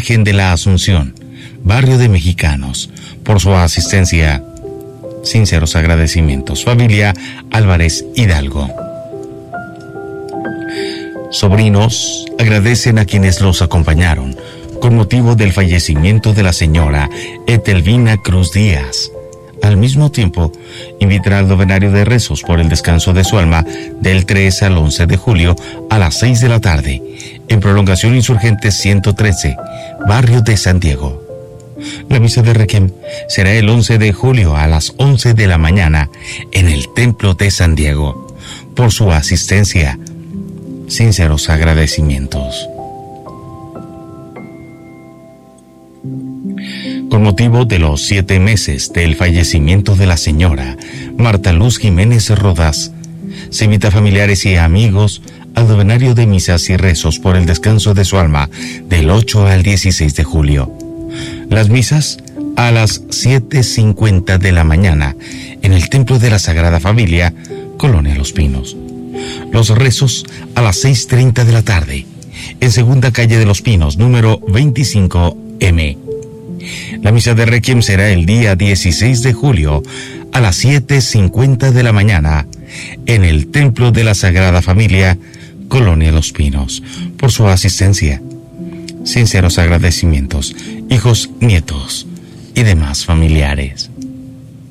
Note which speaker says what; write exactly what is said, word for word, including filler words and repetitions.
Speaker 1: Virgen de la Asunción, barrio de Mexicanos, por su asistencia. Sinceros agradecimientos. Familia Álvarez Hidalgo. Sobrinos agradecen a quienes los acompañaron con motivo del fallecimiento de la señora Etelvina Cruz Díaz. Al mismo tiempo, invitará al novenario de rezos por el descanso de su alma del tres al once de julio a las seis de la tarde, en Prolongación Insurgente ciento trece, barrio de San Diego. La misa de Requiem será el once de julio a las once de la mañana en el Templo de San Diego. Por su asistencia, sinceros agradecimientos. Con motivo de los siete meses del fallecimiento de la señora Marta Luz Jiménez Rodas, se invita a familiares y amigos al novenario de misas y rezos por el descanso de su alma del ocho al dieciséis de julio. Las misas a las siete cincuenta de la mañana en el Templo de la Sagrada Familia, Colonia Los Pinos. Los rezos a las seis treinta de la tarde en Segunda Calle de Los Pinos, número veinticinco eme. La misa de Requiem será el día dieciséis de julio a las siete cincuenta de la mañana en el Templo de la Sagrada Familia, Colonia Los Pinos. Por su asistencia, sinceros agradecimientos, hijos, nietos y demás familiares.